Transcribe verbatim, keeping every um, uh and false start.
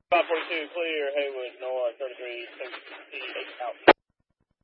five forty-two, clear, Haywood, North, thirty-three, eight out.